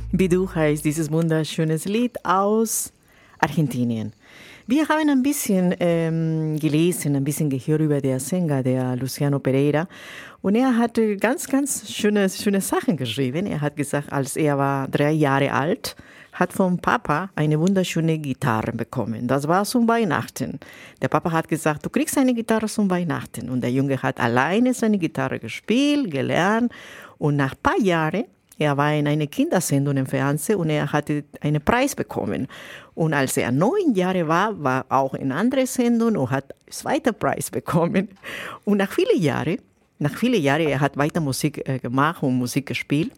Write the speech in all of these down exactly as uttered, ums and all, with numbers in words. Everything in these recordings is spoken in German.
Wie du heißt dieses wunderschönes Lied aus Argentinien. Wir haben ein bisschen ähm, gelesen, ein bisschen gehört über den Sänger, der Luciano Pereira. Und er hat ganz, ganz schöne, schöne Sachen geschrieben. Er hat gesagt, als er war drei Jahre alt, hat vom Papa eine wunderschöne Gitarre bekommen. Das war zum Weihnachten. Der Papa hat gesagt, du kriegst eine Gitarre zum Weihnachten. Und der Junge hat alleine seine Gitarre gespielt, gelernt. Und nach ein paar Jahren, er war in einer Kindersendung im Fernsehen und er hatte einen Preis bekommen. Und als er neun Jahre war, war auch in einer Sendung und hat einen zweiten Preis bekommen. Und nach vielen Jahren, nach vielen Jahren, er hat weiter Musik äh, gemacht und Musik gespielt.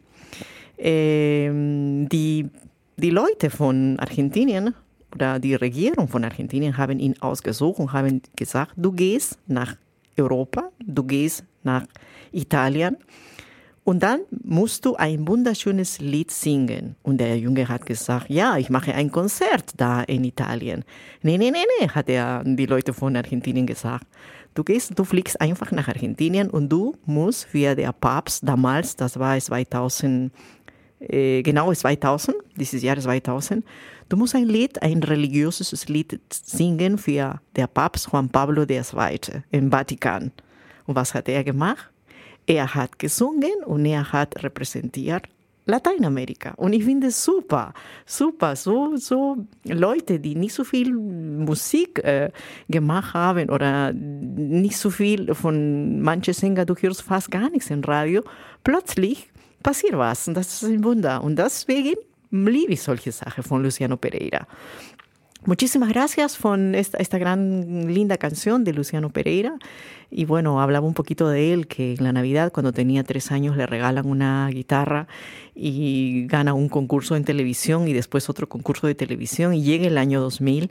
Ähm, die, die Leute von Argentinien oder die Regierung von Argentinien haben ihn ausgesucht und haben gesagt, du gehst nach Europa, du gehst nach Italien. Und dann musst du ein wunderschönes Lied singen. Und der Junge hat gesagt, ja, ich mache ein Konzert da in Italien. Nee, nee, nee, nee, hat er die Leute von Argentinien gesagt. Du gehst, du fliegst einfach nach Argentinien und du musst für der Papst damals, das war zweitausend, äh, genau zweitausend, dieses Jahr zweitausend, du musst ein Lied, ein religiöses Lied singen für der Papst Juan Pablo der Zweite im Vatikan. Und was hat er gemacht? Er hat gesungen und er hat repräsentiert Lateinamerika. Und ich finde es super, super. So, so Leute, die nicht so viel Musik äh, gemacht haben oder nicht so viel von manchen Sängern, du hörst fast gar nichts im Radio, plötzlich passiert was. Und das ist ein Wunder. Und deswegen liebe ich solche Sachen von Luciano Pereira. Muchísimas gracias por esta, esta gran linda canción de Luciano Pereira. Y bueno, hablaba un poquito de él, que en la Navidad, cuando tenía tres años, le regalan una guitarra y gana un concurso en televisión y después otro concurso de televisión. Y llega el año dos mil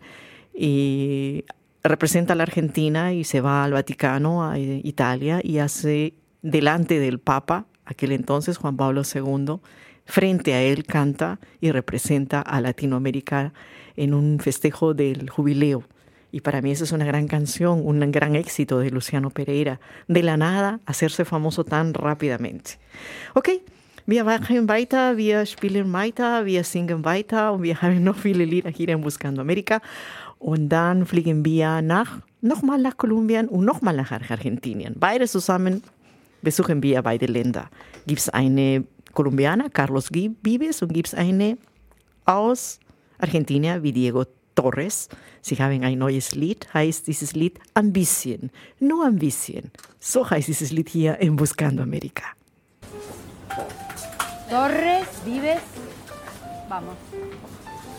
y representa a la Argentina y se va al Vaticano, a Italia, y hace delante del Papa, aquel entonces Juan Pablo segundo, frente a él canta y representa a Latinoamérica en un festejo del jubileo. Y para mí esa es una gran canción, un gran éxito de Luciano Pereira. De la nada, hacerse famoso tan rápidamente. Okay, wir machen weiter, wir spielen weiter, wir singen weiter und wir haben noch viele Lieder hier in Buscando América. Und dann fliegen wir nach, nochmal nach Kolumbien und nochmal nach Argentinien. Beide zusammen besuchen wir beide Länder. Gibt es eine Kolumbianer, Carlos Vives, und gibt es eine aus Argentinien wie Diego Torres. Sie haben ein neues Lied, heißt dieses Lied Ein bisschen, nur ein bisschen. So heißt dieses Lied hier in Buscando América. Torres, Vives, vamos.